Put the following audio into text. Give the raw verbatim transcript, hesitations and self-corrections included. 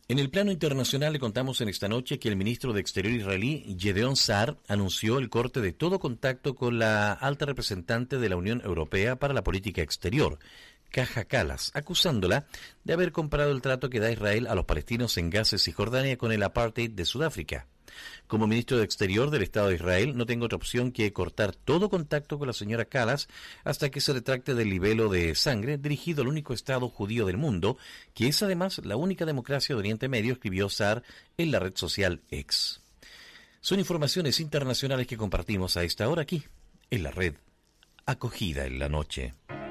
En el plano internacional le contamos en esta noche que el ministro de Exterior israelí, Gideon Sa'ar, anunció el corte de todo contacto con la alta representante de la Unión Europea para la Política Exterior, Kaja Kallas, acusándola de haber comparado el trato que da Israel a los palestinos en Gaza y Cisjordania con el apartheid de Sudáfrica. Como ministro de Exterior del Estado de Israel, no tengo otra opción que cortar todo contacto con la señora Kallas hasta que se retracte del libelo de sangre dirigido al único Estado judío del mundo, que es además la única democracia de Oriente Medio, escribió Sa'ar en la red social X. Son informaciones internacionales que compartimos a esta hora aquí, en la red Acogida en la Noche.